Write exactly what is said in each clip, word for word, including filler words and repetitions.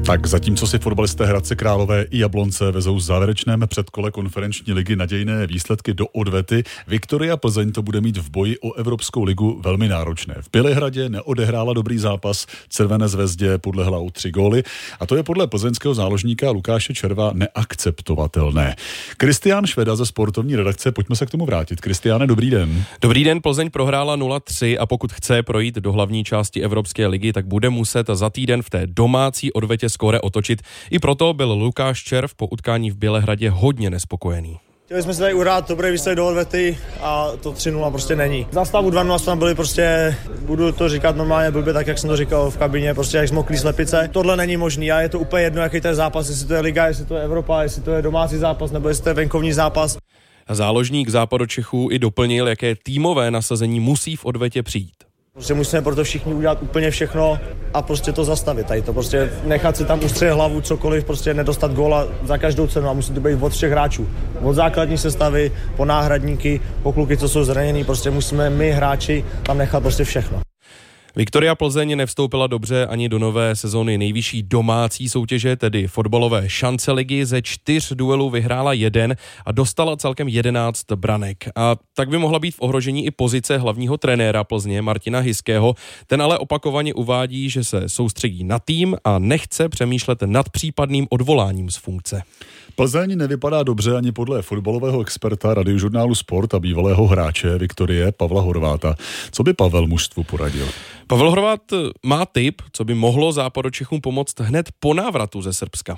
Tak zatímco si fotbalisté Hradce Králové i Jablonce vezou v závěrečném předkole konferenční ligy nadějné výsledky do odvety, Viktoria Plzeň to bude mít v boji o Evropskou ligu velmi náročné. V Bělehradě neodehrála dobrý zápas, Červené zvezdě podlehla o tři góly a to je podle plzeňského záložníka Lukáše Červa neakceptovatelné. Kristián Šveda ze sportovní redakce, pojďme se k tomu vrátit. Kristiáne, dobrý den. Dobrý den, Plzeň prohrála nula tři a pokud chce projít do hlavní části Evropské ligy, tak bude muset za týden v té domácí odvetě skóre otočit. I proto byl Lukáš Červ po utkání v Bělehradě hodně nespokojený. Chtěli jsme si tady uhrát dobrý výsledek do odvety a to tři nula prostě není. Za stavu dva nula jsme tam byli prostě, budu to říkat normálně blbě, tak jak jsem to říkal v kabině, prostě jak zmoklý slepice. Tohle není možný a je to úplně jedno, jaký to je zápas, jestli to je liga, jestli to je Evropa, jestli to je domácí zápas nebo jestli to je venkovní zápas. Záložník Západočechů i doplnil, jaké týmové nasazení musí v odvetě přijít. Prostě musíme proto všichni udělat úplně všechno a prostě to zastavit. Tady to prostě nechat si tam ustřelit hlavu, cokoliv, prostě nedostat góla za každou cenu a musí to být od všech hráčů. Od základní sestavy, po náhradníky, po kluky, co jsou zraněný, prostě musíme my hráči tam nechat prostě všechno. Viktoria Plzeň nevstoupila dobře ani do nové sezóny nejvyšší domácí soutěže, tedy fotbalové šance ligy. Ze čtyř duelů vyhrála jeden a dostala celkem jedenáct branek. A tak by mohla být v ohrožení i pozice hlavního trenéra Plzně Martina Hiského. Ten ale opakovaně uvádí, že se soustředí na tým a nechce přemýšlet nad případným odvoláním z funkce. Plzeň nevypadá dobře ani podle fotbalového experta Radiožurnálu Sport a bývalého hráče Viktorie Pavla Horváta. Co by Pavel mužstvu poradil? Pavel Horvát má tip, co by mohlo Západočechům pomoct hned po návratu ze Srbska.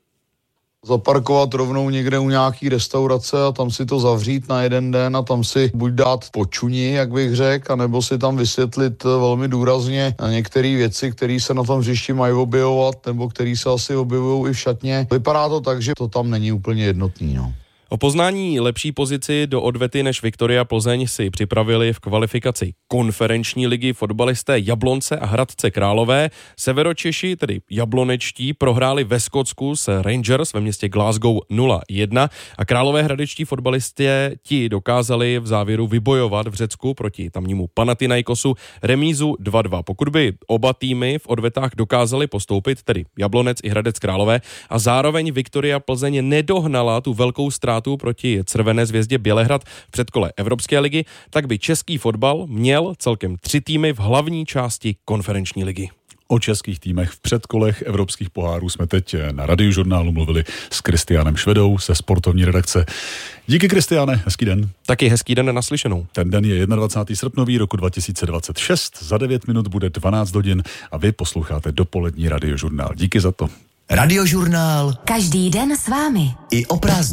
Zaparkovat rovnou někde u nějaký restaurace a tam si to zavřít na jeden den a tam si buď dát počuní, jak bych řekl, anebo si tam vysvětlit velmi důrazně některé věci, které se na tom hřišti mají objevovat, nebo které se asi objevují i v šatně. Vypadá to tak, že to tam není úplně jednotný, no. O poznání lepší pozici do odvety než Viktoria Plzeň si připravili v kvalifikaci konferenční ligy fotbalisté Jablonce a Hradce Králové. Severočeši, tedy jablonečtí, prohráli ve Skotsku s Rangers ve městě Glasgow nula jedna a králové hradečtí fotbalisté ti dokázali v závěru vybojovat v Řecku proti tamnímu Panathinaikosu remízu dva dva. Pokud by oba týmy v odvetách dokázali postoupit, tedy Jablonec i Hradec Králové, a zároveň Viktoria Plzeň nedohnala tu velkou ztrátu proti Červené zvězdě Bělehrad v předkole Evropské ligy, tak by český fotbal měl celkem tři týmy v hlavní části konferenční ligy. O českých týmech v předkolech evropských pohárů jsme teď na Radiožurnálu mluvili s Kristiánem Švedou ze sportovní redakce. Díky, Kristiáne, hezký den. Taky hezký den naslyšenou. Ten den je dvacátého prvního srpna roku dva tisíce dvacet šest, za devět minut bude dvanáct hodin a vy posloucháte dopolední Radiožurnál. Díky za to. Radiožurnál. Každý den s vámi. I o prázdninách.